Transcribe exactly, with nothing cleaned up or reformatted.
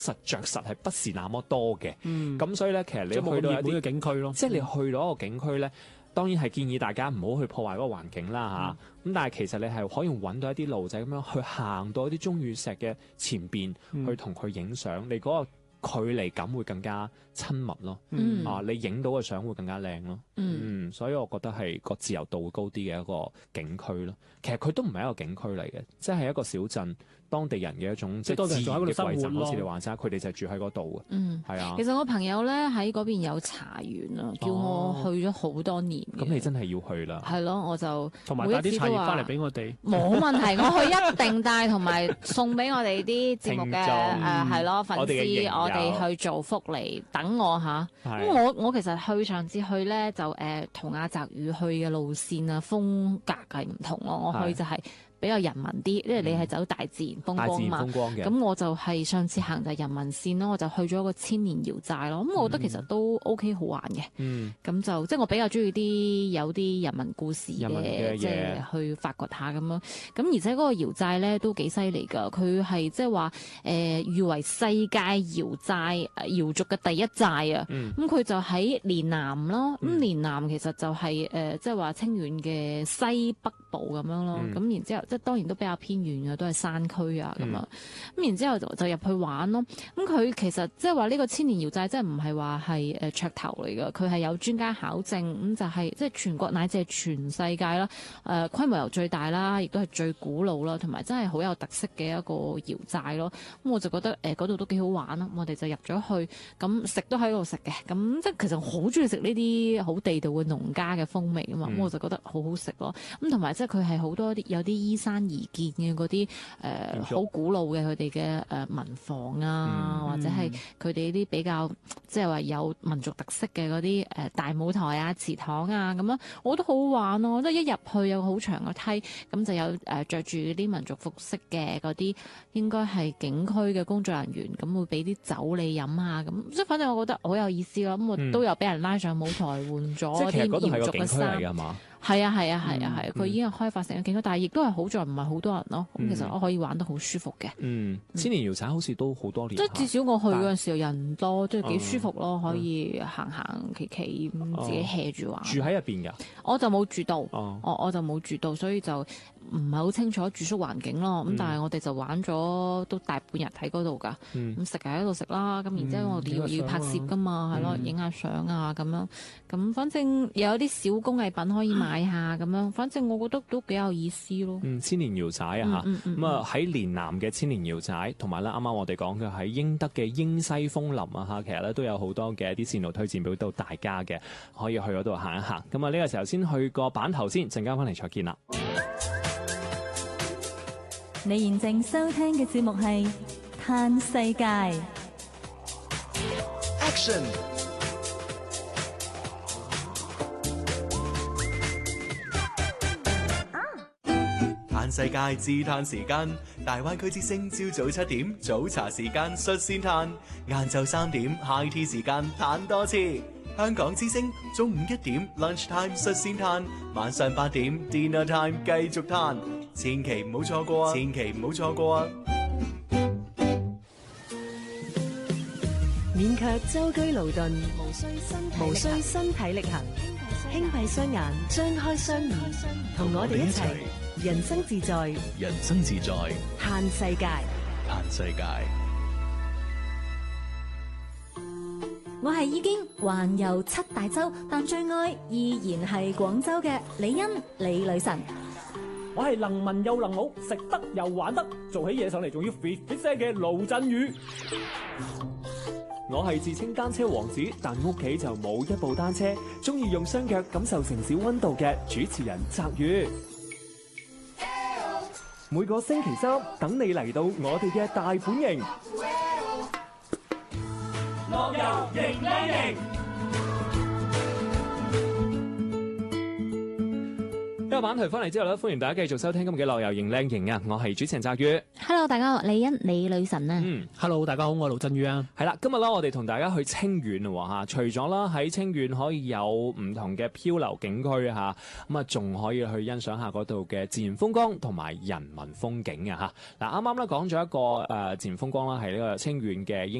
實着實係不是那麼多嘅。咁、 嗯、 所以咧，其實你去到一啲嘅景區咯， 即係你去到一個景區咧。當然係建議大家唔好去破壞嗰個環境啦嚇，咁、嗯、但係其實你係可以揾到一啲路仔咁樣去行到一啲鐘乳石嘅前邊，嗯、去同佢影相，你嗰個距離感會更加親密咯。嗯、啊，你影到嘅相會更加靚咯。嗯，嗯，所以我覺得係個自由度會高啲嘅一個景區咯。其實佢都唔係一個景區嚟嘅，即係一個小鎮。當地人嘅一種即係自然嘅貴鎮，好似你話齋，佢哋就係住喺嗰度嘅。嗯，係啊。 其實我朋友咧喺嗰邊有茶園啊，叫我去咗好多年。 咁、哦、你真係要去啦。 係咯，我就同埋帶啲茶葉翻嚟俾我哋。 冇問題，我去一定帶，同埋送俾我哋啲節目嘅誒係咯粉絲，我哋去做福利。等我吓。咁我我其實去上次去咧就誒同阿澤宇去嘅路線啊風格係唔同咯，我去就係、是。比較人民啲，因為你係走大自然風光嘛。咁我就係上次行就係人民線咯，我就去咗個千年瑤寨咯。咁我覺得其實都 OK 好玩嘅。嗯。咁就即係我比較中意啲有啲人民故事嘅，即係去發掘下咁樣。咁而且嗰個瑤寨咧都幾犀利㗎，佢係即係話誒譽為世界瑤寨瑤族嘅第一寨啊。嗯。咁佢就喺蓮南咯。咁蓮南其實就係誒即係話清遠嘅西北部咁樣咯。咁然之後。即係當然都比較偏遠嘅，都係山區啊咁啊。咁、嗯、然之後就就入去玩咯。咁佢其實即係話呢個千年瑤寨，即係唔係話係誒噱頭嚟嘅，佢係有專家考證，咁就係即係全國乃至係全世界啦。誒、呃、規模又最大啦，亦都係最古老啦，同埋真係好有特色嘅一個瑤寨咯。咁我就覺得誒嗰度都幾好玩啦。我哋就入咗去，咁食都喺度食嘅。咁即係其實好中意食呢啲好地道嘅農家嘅風味啊嘛。咁、嗯、我就覺得好好食咯。咁同埋即係佢係好多啲有啲醫山而建嘅嗰啲誒好古老嘅佢哋嘅誒民房啊，嗯、或者係佢哋啲比較即係話有民族特色嘅嗰啲誒大舞台啊、祠堂啊咁樣，我覺得好好玩咯！即係一入去有好長嘅梯，咁就有誒著住啲民族服飾嘅嗰啲，應該係景區嘅工作人員，咁會俾啲酒你飲下咁，即係反正我覺得好有意思咯。咁我都有俾人拉上舞台換咗啲彝族嘅衫。係啊係啊係啊係啊！佢、嗯、已經係開發成個景區，但係亦都係好在唔係好多人咯。咁、嗯、其實我可以玩得好舒服嘅。嗯， 千年瑤寨好似都好多年。 即係至少我去嗰陣時候人唔多，即係幾舒服咯。嗯、可以行行企企咁自己 hea 住玩。 住喺入邊㗎？ 我就冇住到，哦、我我就冇住到，所以就唔係好清楚住宿環境咯。咁、嗯、但係我哋就玩咗都大半日喺嗰度㗎。咁食係喺度食啦。咁、嗯、然之後我哋要要拍攝㗎嘛，係咯、嗯，影下相啊咁樣。咁反正有啲小工藝品可以買。睇下咁樣，反正我覺得都幾有意思咯。 嗯，千年瑤寨啊嚇，咁啊喺蓮南嘅千年瑤寨，同埋咧啱啱我哋講嘅喺英德嘅英西楓林啊嚇，其實咧都有好多嘅一啲線路推薦俾到大家嘅，可以去嗰度行一行。咁啊呢個時候先去個版頭先，陣間翻嚟再見啦。 你現正收聽嘅節目係《嘆世界》。Action！ 嘆世界自嘆時間，大灣區之聲朝早七點早茶時間率先嘆，晏晝三點 high tea 時間嘆多次。香港之聲中午一點 lunch time 率先嘆，晚上八點 dinner time 繼續嘆，千祈唔好錯過啊！千祈唔好錯過啊！ 免卻舟車勞頓，無需身無需身體力行，輕閉雙眼，張開雙耳，同我哋一齊人生自在， 人生自在， 嘆世界， 嘆世界。 我係已經環遊七大洲，但最愛依然係廣州嘅李欣李女神。 我係能文又能武，食得又玩得，做起嘢上嚟仲要 fit fit 聲嘅盧振宇。 我係自稱單車王子，但屋企就冇一部單車，中意用雙腳感受城市溫度嘅主持人澤宇。每個星期三等你嚟到我哋嘅大本營， 樂遊迎靚營。 今版圖翻嚟之後咧，歡迎大家繼續收聽今日嘅樂遊型靚型啊！我係主持人澤宇。 Hello， 大家好，李欣李女神啊。 嗯 ，Hello， 大家好，我係盧振宇啊。 係啦，今日咧我哋同大家去清遠喎嚇，除咗啦喺清遠可以有唔同嘅漂流景區嚇，咁啊仲可以去欣賞下嗰度嘅自然風光同埋人文風景啊嚇。嗱，啱啱咧講咗一個誒自然風光啦，係呢個清遠嘅